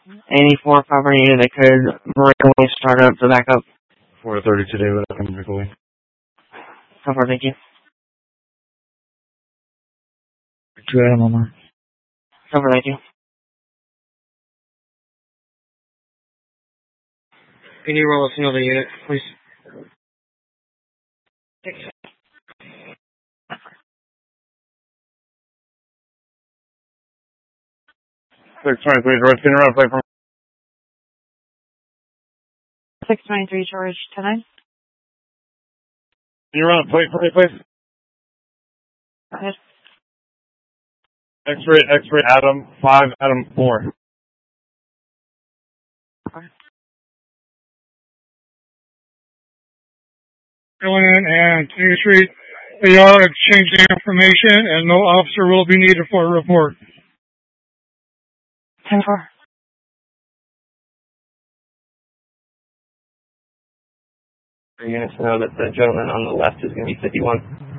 Any 4 property unit that could bring start up to back up. 4:30 today, but I can break away. So far, thank you. 2 Adam Omar. So far, thank you. Can you roll us another unit, please? 620, please. We're spinning around play from 623 George 10-9. Can you run a plate for me, please? Go ahead. X-ray, Adam 5, Adam 4. Going in and King Street, they are exchanging information and no officer will be needed for a report. 10-4. Units know that the gentleman on the left is going to be 51.